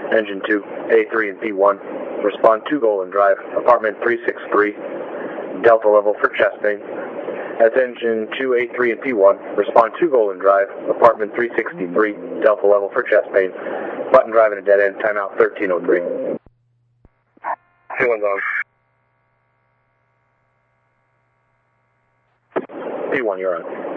Engine 2, A3 and P1. Respond to Golden Drive, apartment 363. Delta level for chest pain. That's engine 2, A3 and P1. Respond to Golden Drive, apartment 363. Delta level for chest pain. Button driving a dead end, timeout 1303. P1's on. P1, you're on.